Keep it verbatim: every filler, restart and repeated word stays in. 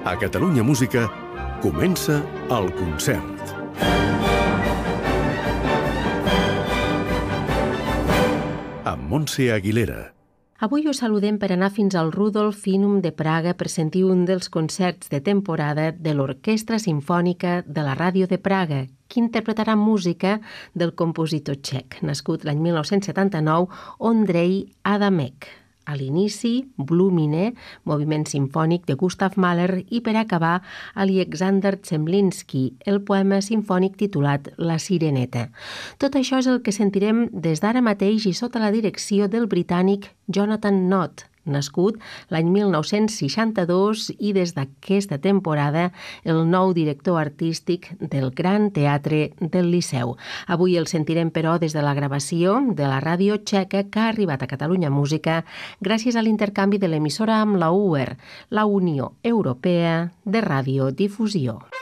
A Catalunya Música comença el concert. Amb Montse Aguilera. Avui us saludem per anar fins al Rudolfinum de Praga per sentir un dels concerts de temporada de l'Orquestra Simfònica de la Ràdio de Praga, que interpretarà música del compositor txec, nascut l'any mil nou-cents setanta-nou, Ondřej Adamek. A l'inici, Blumine, moviment simfònic de Gustav Mahler, i per acabar, Alexander Zemlinsky, el poema simfònic titulat La Sireneta. Tot això és el que sentirem des d'ara mateix i sota la direcció del britànic Jonathan Nott, nascut l'any mil nou-cents seixanta-dos i des d'aquesta temporada el nou director artístic del Gran Teatre del Liceu. Avui el sentirem, però, des de la gravació de la ràdio txeca que ha arribat a Catalunya Música gràcies a l'intercanvi de l'emissora amb la U E R, la Unió Europea de Radiodifusió.